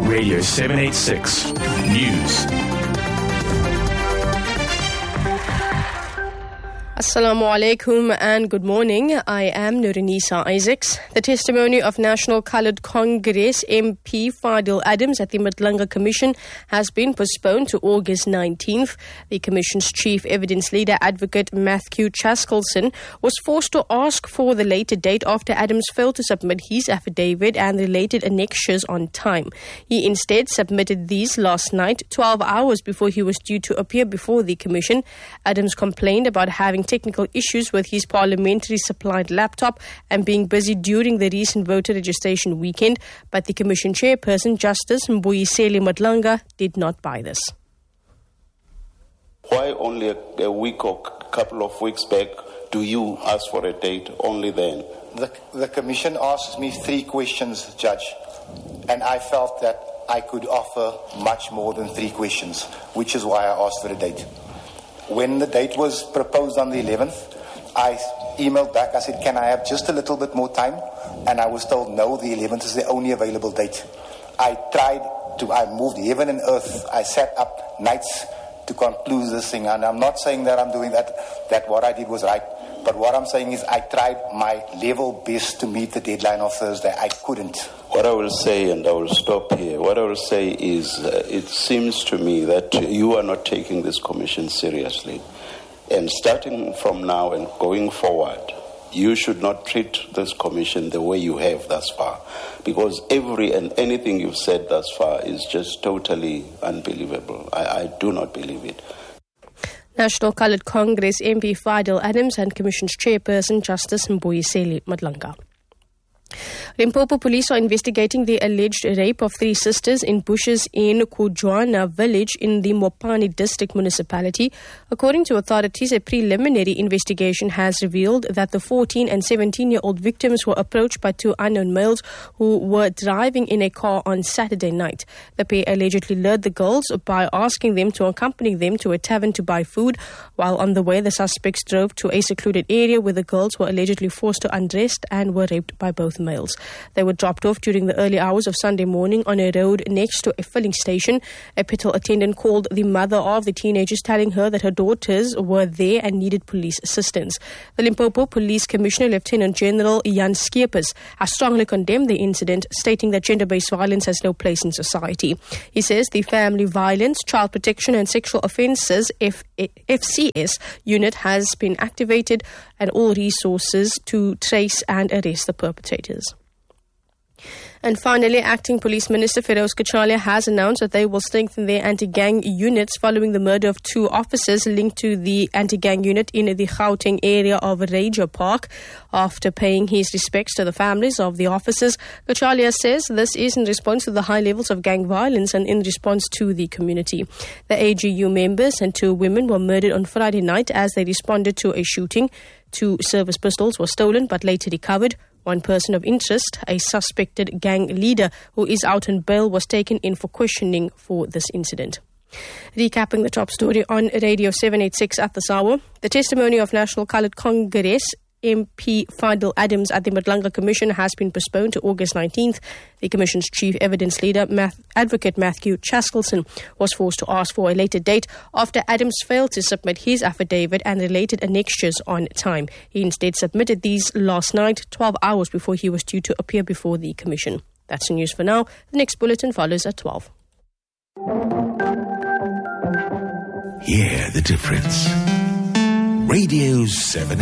Radio 786 News. Assalamu alaikum and good morning. I am Nurinisa Isaacs. The testimony of National Coloured Congress MP Fadil Adams at the Madlanga Commission has been postponed to August 19th. The Commission's chief evidence leader, Advocate Matthew Chaskelson, was forced to ask for the later date after Adams failed to submit his affidavit and related annexures on time. He instead submitted these last night, 12 hours before he was due to appear before the Commission. Adams complained about having technical issues with his parliamentary supplied laptop and being busy during the recent voter registration weekend, but the Commission chairperson, Justice Mbuyiseli Madlanga, did not buy this. Why only a week or a couple of weeks back do you ask for a date only then? The Commission asked me 3 questions, Judge, and I felt that I could offer much more than 3 questions, which is why I asked for a date. When the date was proposed on the 11th, I emailed back. I said, can I have just a little bit more time? And I was told, no, the 11th is the only available date. I moved heaven and earth. I sat up nights to conclude this thing. And I'm not saying that I'm doing that what I did was right. But what I'm saying is I tried my level best to meet the deadline of Thursday. I couldn't. What I will say, and I will stop here, what I will say is it seems to me that you are not taking this commission seriously. And starting from now and going forward, you should not treat this commission the way you have thus far. Because every and anything you've said thus far is just totally unbelievable. I do not believe it. National Coloured Congress MP Fadil Adams and Commission's chairperson, Justice Mbuyiseli Madlanga. Limpopo police are investigating the alleged rape of 3 sisters in bushes in Kujwana village in the Mopani district municipality. According to authorities, a preliminary investigation has revealed that the 14 and 17-year-old victims were approached by 2 unknown males who were driving in a car on Saturday night. The pair allegedly lured the girls by asking them to accompany them to a tavern to buy food. While on the way, the suspects drove to a secluded area where the girls were allegedly forced to undress and were raped by both males. They were dropped off during the early hours of Sunday morning on a road next to a filling station. A petrol attendant called the mother of the teenagers, telling her that her daughters were there and needed police assistance. The Limpopo Police Commissioner, Lieutenant General Jan Skeepers, has strongly condemned the incident, stating that gender-based violence has no place in society. He says the Family Violence, Child Protection and Sexual Offences FCS unit has been activated and all resources to trace and arrest the perpetrators. And finally, Acting Police Minister Feroz Kachalia has announced that they will strengthen their anti-gang units following the murder of 2 officers linked to the anti-gang unit in the Gauteng area of Ranger Park. After paying his respects to the families of the officers, Kachalia says this is in response to the high levels of gang violence and in response to the community. The AGU members and 2 women were murdered on Friday night as they responded to a shooting. 2 service pistols were stolen but later recovered. 1 person of interest, a suspected gang leader who is out on bail, was taken in for questioning for this incident. Recapping the top story on Radio 786 at this hour, the testimony of National Coloured Congress MP Fadil Adams at the Madlanga Commission has been postponed to August 19th. The Commission's chief evidence leader, Advocate Matthew Chaskelson, was forced to ask for a later date after Adams failed to submit his affidavit and related annexures on time. He instead submitted these last night, 12 hours before he was due to appear before the Commission. That's the news for now. The next bulletin follows at 12. Hear the difference. Radio 7